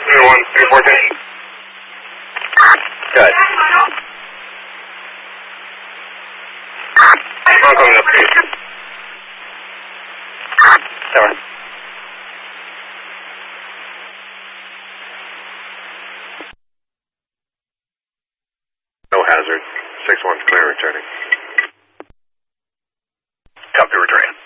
Good. I'm coming up to you. Tower. No hazard. 6-1's clear, returning. Copy, returning.